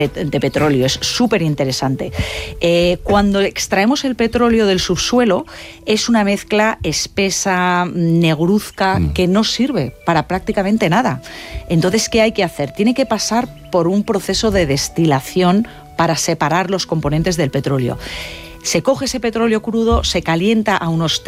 de petróleo, es súper interesante. Cuando extraemos el petróleo del subsuelo, es una mezcla espesa, negruzca, que no sirve para prácticamente nada. Entonces, ¿qué hay que hacer? Tiene que pasar por un proceso de destilación para separar los componentes del petróleo. Se coge ese petróleo crudo, se calienta a unos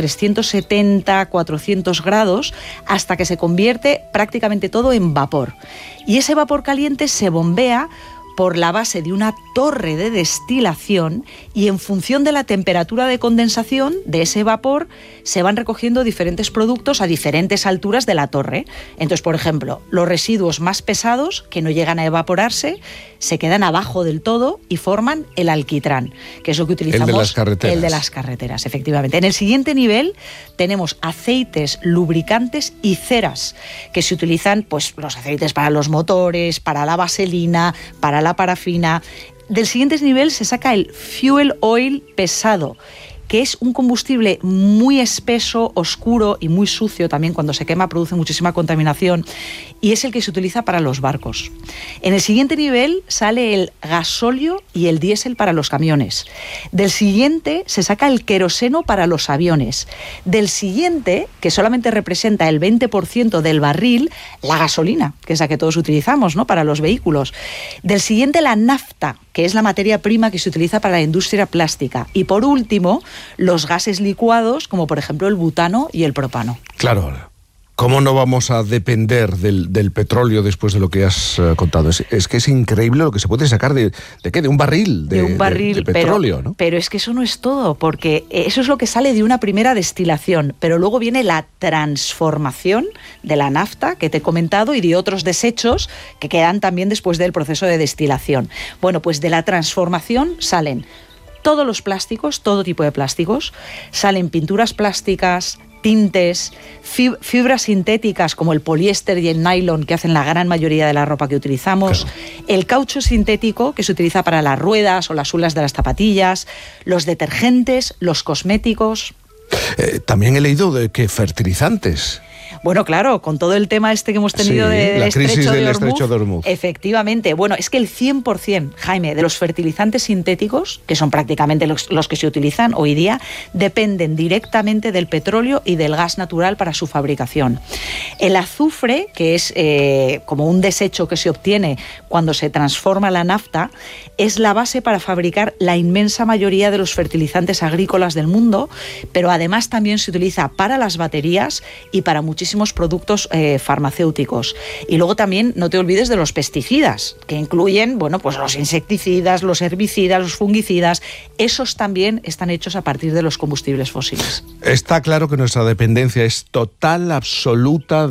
370, 400 grados hasta que se convierte prácticamente todo en vapor. Y ese vapor caliente se bombea por la base de una torre de destilación y en función de la temperatura de condensación de ese vapor se van recogiendo diferentes productos a diferentes alturas de la torre. Entonces, por ejemplo, los residuos más pesados que no llegan a evaporarse se quedan abajo del todo y forman el alquitrán, que es lo que utilizamos. El de las carreteras. El de las carreteras, efectivamente. En el siguiente nivel tenemos aceites, lubricantes y ceras, que se utilizan, pues, los aceites para los motores, para la vaselina, para la parafina. Del siguiente nivel se saca el fuel oil pesado, que es un combustible muy espeso, oscuro y muy sucio. También cuando se quema produce muchísima contaminación y es el que se utiliza para los barcos. En el siguiente nivel sale el gasóleo y el diésel para los camiones. Del siguiente se saca el queroseno para los aviones. Del siguiente, que solamente representa el 20% del barril, la gasolina, que es la que todos utilizamos, ¿no?, para los vehículos. Del siguiente, la nafta, que es la materia prima que se utiliza para la industria plástica. Y por último, los gases licuados, como por ejemplo el butano y el propano. Claro. ¿Cómo no vamos a depender del petróleo después de lo que has contado? Es que es increíble lo que se puede sacar ¿de qué? De un barril de petróleo, ¿no? Pero es que eso no es todo, porque eso es lo que sale de una primera destilación, pero luego viene la transformación de la nafta que te he comentado y de otros desechos que quedan también después del proceso de destilación. Bueno, pues de la transformación salen todos los plásticos, todo tipo de plásticos, salen pinturas plásticas, tintes, fibras sintéticas como el poliéster y el nylon que hacen la gran mayoría de la ropa que utilizamos, claro, el caucho sintético que se utiliza para las ruedas o las suelas de las zapatillas, los detergentes, los cosméticos. También he leído de que fertilizantes. Bueno, claro, con todo el tema que hemos tenido la crisis del estrecho de Hormuz. Efectivamente. Bueno, es que el 100%, Jaime, de los fertilizantes sintéticos, que son prácticamente los que se utilizan hoy día, dependen directamente del petróleo y del gas natural para su fabricación. El azufre, que es como un desecho que se obtiene cuando se transforma la nafta, es la base para fabricar la inmensa mayoría de los fertilizantes agrícolas del mundo, pero además también se utiliza para las baterías y para muchísimos productos farmacéuticos. Y luego también no te olvides de los pesticidas, que incluyen, bueno, pues los insecticidas, los herbicidas, los fungicidas. Esos también están hechos a partir de los combustibles fósiles. Está claro que nuestra dependencia es total, absoluta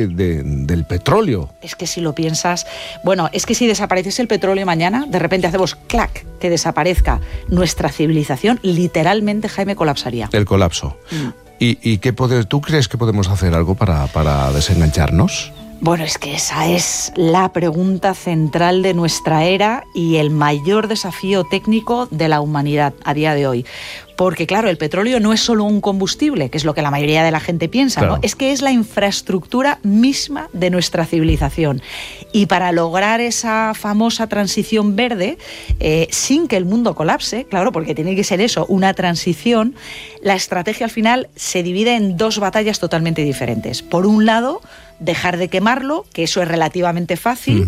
del petróleo. Es que si lo piensas, bueno, es que si desapareciese el petróleo mañana, de repente hacemos clac, que desaparezca nuestra civilización, literalmente, Jaime, colapsaría. El colapso. ¿Y tú crees que podemos hacer algo para desengancharnos? Bueno, es que esa es la pregunta central de nuestra era y el mayor desafío técnico de la humanidad a día de hoy. Porque, claro, el petróleo no es solo un combustible, que es lo que la mayoría de la gente piensa, claro, ¿no? Es que es la infraestructura misma de nuestra civilización. Y para lograr esa famosa transición verde, sin que el mundo colapse, claro, porque tiene que ser eso, una transición, la estrategia al final se divide en dos batallas totalmente diferentes. Por un lado, dejar de quemarlo, que eso es relativamente fácil,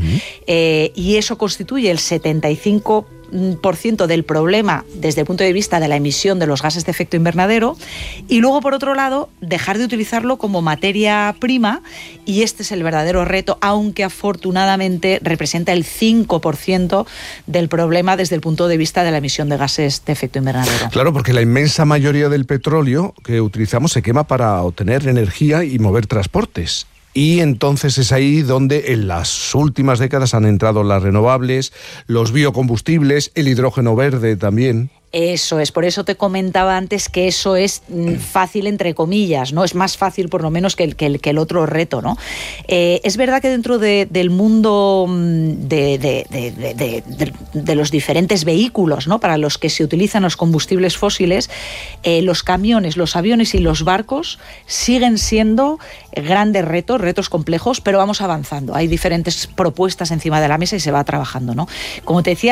y eso constituye el 75% del problema desde el punto de vista de la emisión de los gases de efecto invernadero, y luego, por otro lado, dejar de utilizarlo como materia prima, y este es el verdadero reto, aunque afortunadamente representa el 5% del problema desde el punto de vista de la emisión de gases de efecto invernadero. Claro, porque la inmensa mayoría del petróleo que utilizamos se quema para obtener energía y mover transportes. Y entonces es ahí donde en las últimas décadas han entrado las renovables, los biocombustibles, el hidrógeno verde también. Eso es, por eso te comentaba antes que eso es fácil entre comillas, ¿no? Es más fácil por lo menos que el otro reto, ¿no? Es verdad que dentro del mundo de los diferentes vehículos, ¿no?, para los que se utilizan los combustibles fósiles, los camiones, los aviones y los barcos siguen siendo grandes retos complejos, pero vamos avanzando. Hay diferentes propuestas encima de la mesa y se va trabajando, ¿no? Como te decía,